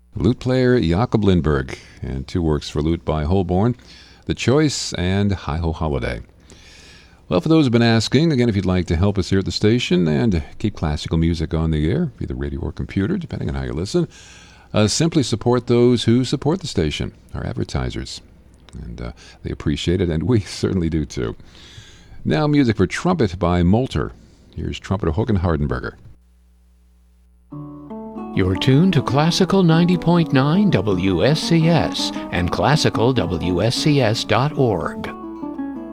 Lute player Jakob Lindberg, and two works for lute by Holborn, The Choice and Hi-Ho Holiday. Well, for those who've been asking, again, if you'd like to help us here at the station and keep classical music on the air, via the radio or computer, depending on how you listen, simply support those who support the station, our advertisers. And they appreciate it, and we certainly do too. Now, music for trumpet by Molter. Here's trumpeter Håkan Hardenberger. You're tuned to Classical 90.9 WSCS and classicalwscs.org.